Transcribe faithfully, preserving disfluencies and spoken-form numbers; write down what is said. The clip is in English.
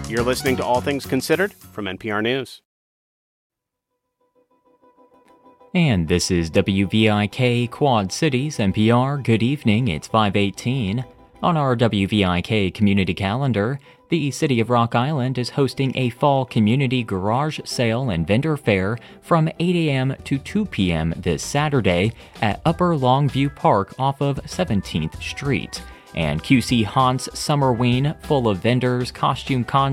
You're listening to All Things Considered from N P R News. And this is W V I K Quad Cities, N P R. Good evening, it's five eighteen. On our W V I K community calendar, the City of Rock Island is hosting a fall community garage sale and vendor fair from eight a.m. to two p.m. this Saturday at Upper Longview Park off of seventeenth Street. And Q C Haunt's Summerween, full of vendors, costume contests,